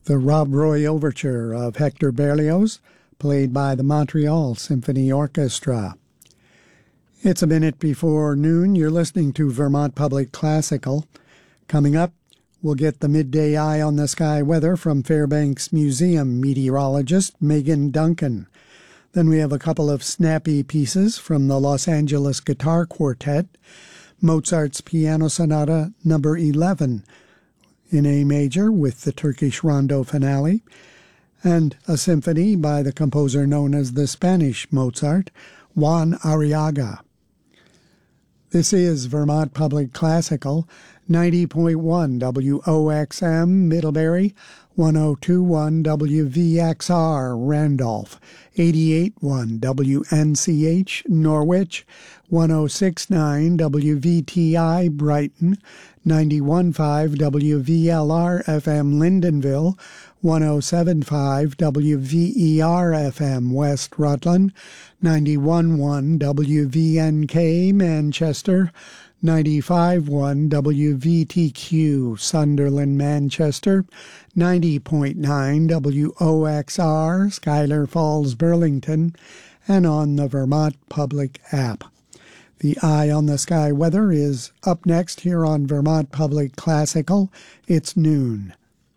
the Rob Roy Overture of Hector Berlioz, played by the Montreal Symphony Orchestra. It's a minute before noon. You're listening to Vermont Public Classical. Coming up, we'll get the midday eye on the sky weather from Fairbanks Museum meteorologist Megan Duncan. Then we have a couple of snappy pieces from the Los Angeles Guitar Quartet, Mozart's Piano Sonata No. 11 in A major with the Turkish Rondo finale, and a symphony by the composer known as the Spanish Mozart, Juan Arriaga. This is Vermont Public Classical, 90.1 WOXM Middlebury, 102.1 WVXR Randolph, 88.1 WNCH Norwich, 106.9 WVTI Brighton, 91.5 WVLR FM Lyndonville, 107.5 WVER FM West Rutland, 91.1 WVNK Manchester, 95.1 WVTQ Sunderland Manchester, 90.9 WOXR Schuyler Falls Burlington, and on the Vermont Public app. The Eye on the Sky weather is up next here on Vermont Public Classical. It's noon.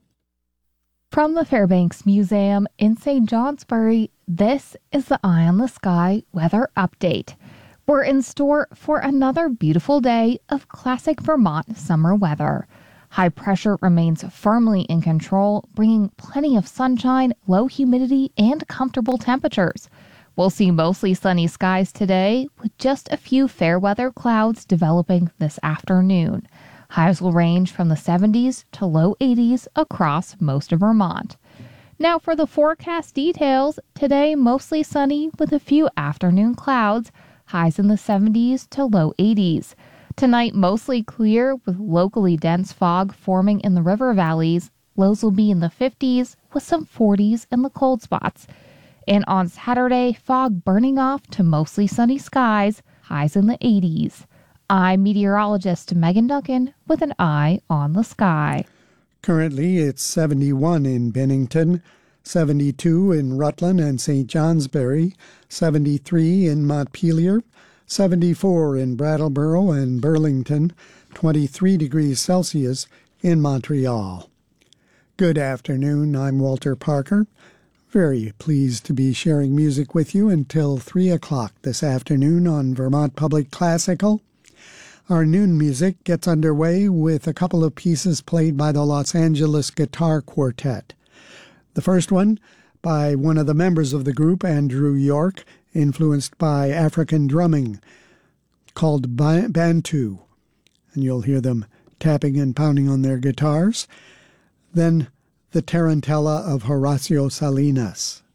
From the Fairbanks Museum in St. Johnsbury, this is the Eye on the Sky weather update. We're in store for another beautiful day of classic Vermont summer weather. High pressure remains firmly in control, bringing plenty of sunshine, low humidity, and comfortable temperatures. We'll see mostly sunny skies today, with just a few fair weather clouds developing this afternoon. Highs will range from the 70s to low 80s across most of Vermont. Now for the forecast details, today mostly sunny with a few afternoon clouds, highs in the 70s to low 80s. Tonight mostly clear with locally dense fog forming in the river valleys. Lows will be in the 50s with some 40s in the cold spots. And on Saturday, fog burning off to mostly sunny skies, highs in the 80s. I'm meteorologist Megan Duncan with an eye on the sky. Currently, it's 71 in Bennington, 72 in Rutland and St. Johnsbury, 73 in Montpelier, 74 in Brattleboro and Burlington, 23 degrees Celsius in Montreal. Good afternoon, I'm Walter Parker. Very pleased to be sharing music with you until 3 o'clock this afternoon on Vermont Public Classical. Our noon music gets underway with a couple of pieces played by the Los Angeles Guitar Quartet. The first one by one of the members of the group, Andrew York, influenced by African drumming, called Bantu. And you'll hear them tapping and pounding on their guitars. Then the Tarantella of Horacio Salinas.